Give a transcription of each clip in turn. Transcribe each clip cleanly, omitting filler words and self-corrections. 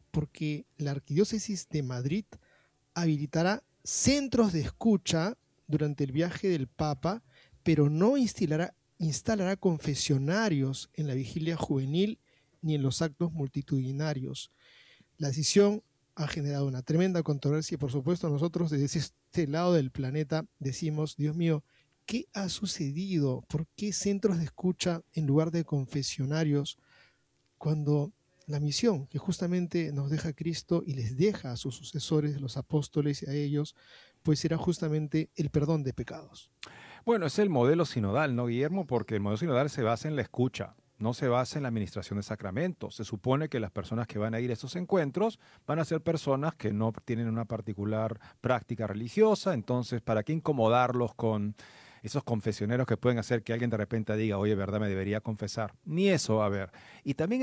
porque la Arquidiócesis de Madrid habilitará centros de escucha durante el viaje del Papa, pero no instalará confesionarios en la vigilia juvenil ni en los actos multitudinarios. La decisión ha generado una tremenda controversia y, por supuesto, nosotros desde este lado del planeta decimos, Dios mío, ¿qué ha sucedido? ¿Por qué centros de escucha en lugar de confesionarios cuando la misión que justamente nos deja Cristo y les deja a sus sucesores, los apóstoles y a ellos, pues será justamente el perdón de pecados? Bueno, es el modelo sinodal, ¿no, Guillermo? Porque el modelo sinodal se basa en la escucha, no se basa en la administración de sacramentos. Se supone que las personas que van a ir a estos encuentros van a ser personas que no tienen una particular práctica religiosa, entonces, ¿para qué incomodarlos con esos confesioneros que pueden hacer que alguien de repente diga, oye, ¿verdad? Me debería confesar. Ni eso va a haber. Y también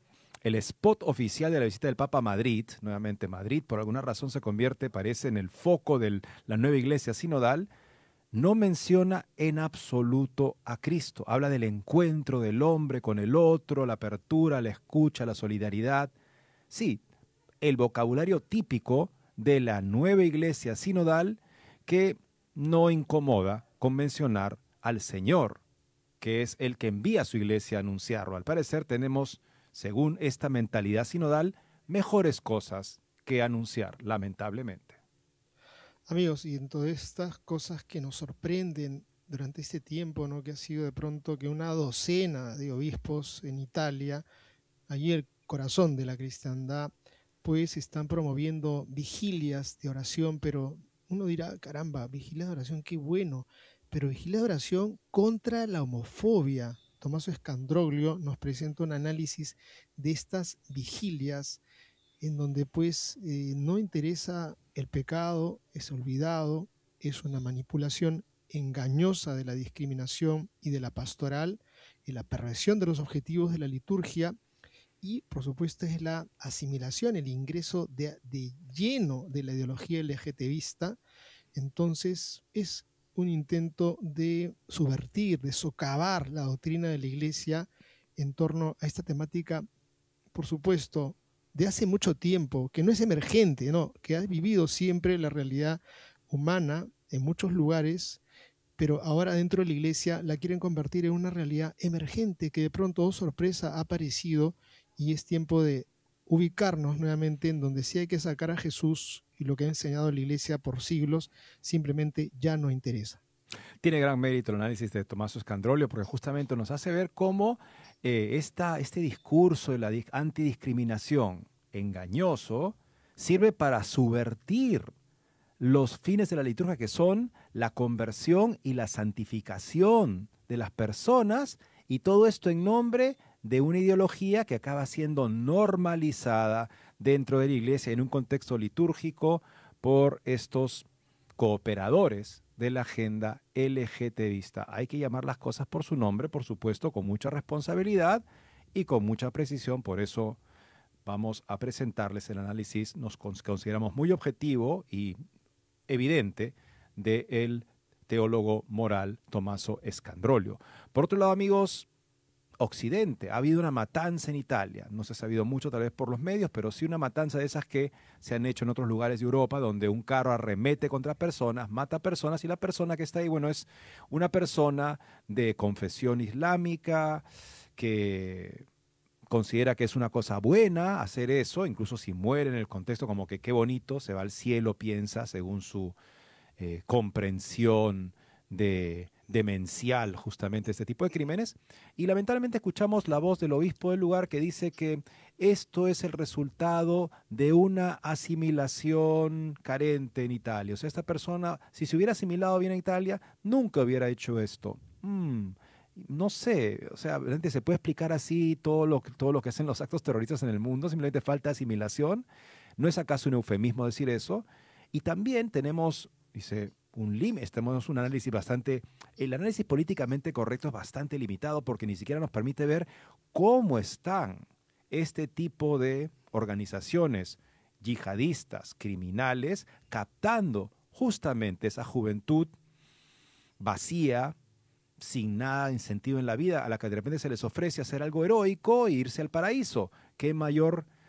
el spot oficial de la visita del Papa a Madrid, nuevamente Madrid, por alguna razón se convierte, parece, en el foco de la nueva iglesia sinodal, no menciona en absoluto a Cristo. Habla del encuentro del hombre con el otro, la apertura, la escucha, la solidaridad. Sí, el vocabulario típico de la nueva iglesia sinodal que no incomoda con mencionar al Señor, que es el que envía a su iglesia a anunciarlo. Al parecer tenemos, según esta mentalidad sinodal, mejores cosas que anunciar, lamentablemente. Amigos, y en todas estas cosas que nos sorprenden durante este tiempo, ¿no? Que ha sido de pronto que una docena de obispos en Italia, allí el corazón de la cristiandad, pues están promoviendo vigilias de oración, pero uno dirá, caramba, vigilias de oración, qué bueno, pero vigilias de oración contra la homofobia. Tommaso Escandroglio nos presenta un análisis de estas vigilias en donde pues no interesa el pecado, es olvidado, es una manipulación engañosa de la discriminación y de la pastoral, y la perversión de los objetivos de la liturgia, y por supuesto es la asimilación, el ingreso de lleno de la ideología LGTBista. Entonces es un intento de subvertir, de socavar la doctrina de la Iglesia en torno a esta temática, por supuesto, de hace mucho tiempo, que no es emergente, no, que ha vivido siempre la realidad humana en muchos lugares, pero ahora dentro de la iglesia la quieren convertir en una realidad emergente que de pronto, oh sorpresa, ha aparecido, y es tiempo de ubicarnos nuevamente en donde sí hay que sacar a Jesús, y lo que ha enseñado la iglesia por siglos simplemente ya no interesa. Tiene gran mérito el análisis de Tommaso Scandrolio porque justamente nos hace ver cómo este discurso de la antidiscriminación engañoso sirve para subvertir los fines de la liturgia, que son la conversión y la santificación de las personas, y todo esto en nombre de una ideología que acaba siendo normalizada dentro de la iglesia en un contexto litúrgico por estos cooperadores de la agenda LGTBista. Hay que llamar las cosas por su nombre, por supuesto, con mucha responsabilidad y con mucha precisión. Por eso vamos a presentarles el análisis, nos consideramos muy objetivo y evidente, del teólogo moral Tommaso Scandrolio. Por otro lado, amigos, Occidente. Ha habido una matanza en Italia. No se ha sabido mucho tal vez por los medios, pero sí una matanza de esas que se han hecho en otros lugares de Europa, donde un carro arremete contra personas, mata personas, y la persona que está ahí, bueno, es una persona de confesión islámica que considera que es una cosa buena hacer eso, incluso si muere en el contexto, como que qué bonito, se va al cielo, piensa, según su comprensión demencial justamente este tipo de crímenes. Y lamentablemente escuchamos la voz del obispo del lugar que dice que esto es el resultado de una asimilación carente en Italia. O sea, esta persona, si se hubiera asimilado bien a Italia, nunca hubiera hecho esto. No sé, o sea, realmente se puede explicar así todo lo que hacen los actos terroristas en el mundo, simplemente falta asimilación. ¿No es acaso un eufemismo decir eso? Y también tenemos, dice, tenemos un análisis bastante, el análisis políticamente correcto es bastante limitado porque ni siquiera nos permite ver cómo están este tipo de organizaciones yihadistas, criminales, captando justamente esa juventud vacía, sin nada de sentido en la vida, a la que de repente se les ofrece hacer algo heroico e irse al paraíso. ¿Qué mayor